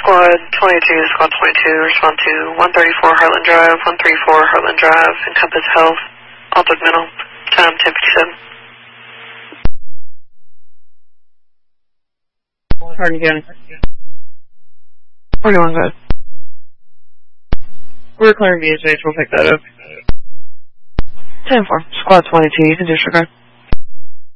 Squad 22, Squad 22, respond to 134 Heartland Drive, 134 Heartland Drive, Encompass Health, altered mental, time 10:57. Hardin County. We're doing good. We're clearing VHH, we'll pick that up. 10-4, Squad 22, you can disregard.